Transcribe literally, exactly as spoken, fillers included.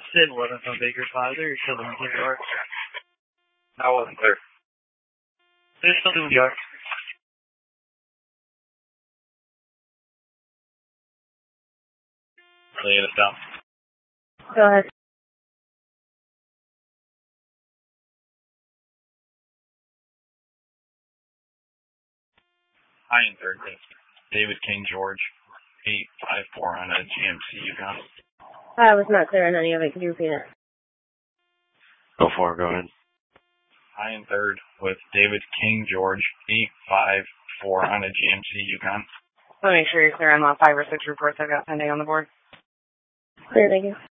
Sid wasn't on Baker's Plaza. You're still doing New York. I wasn't there. They're still doing New York. Laying it down. Go ahead. Hi, in third base. David King George, eight five four on a G M C Yukon. I was not clear on any of it. Could you repeat it? Go for it, go ahead. Hi, in third with David King George, eight five four on a G M C Yukon. Let me make sure you're clear on the five or six reports I've got pending on the board. Clear, thank you.